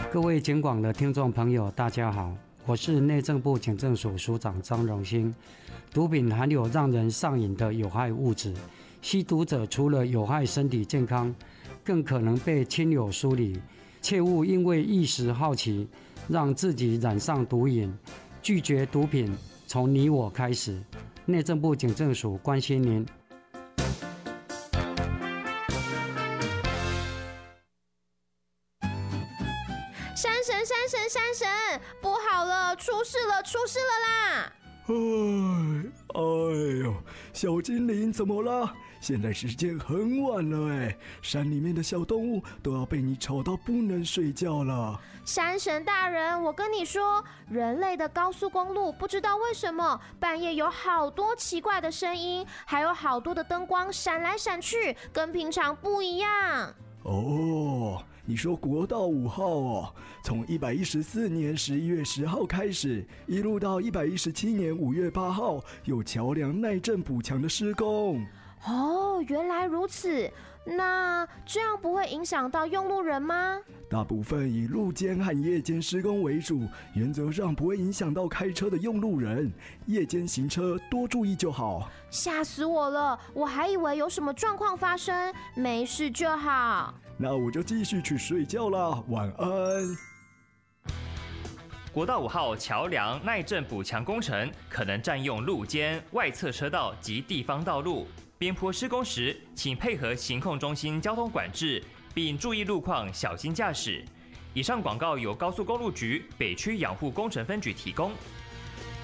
各位警广的听众朋友，大家好，我是内政部警政署署长张荣兴。毒品含有让人上瘾的有害物质，吸毒者除了有害身体健康，更可能被亲友疏离，切勿因为一时好奇，让自己染上毒瘾。拒绝毒品，从你我开始。内政部警政署关心您。 山神，不好了，出事了啦！ 哎呦，小精灵怎么了？现在时间很晚了哎，山里面的小动物都要被你吵到不能睡觉了。 山神大人，我跟你说，人类的高速公路不知道为什么半夜有好多奇怪的声音，还有好多的灯光闪来闪去，跟平常不一样。 哦，你说国道5号哦，从114年11月10号开始，一路到117年5月8号，有桥梁耐震补强的施工。 哦，原来如此。那这样不会影响到用路人吗？ 大部分以路间和夜间施工为主，原则上不会影响到开车的用路人。夜间行车多注意就好。 吓死我了，我还以为有什么状况发生，没事就好。 那我就继续去睡觉啦，晚安。 国道5号桥梁耐震补强工程可能占用路肩、外侧车道及地方道路。边坡施工时，请配合行控中心交通管制，并注意路况，小心驾驶。以上广告由高速公路局北区养护工程分局提供。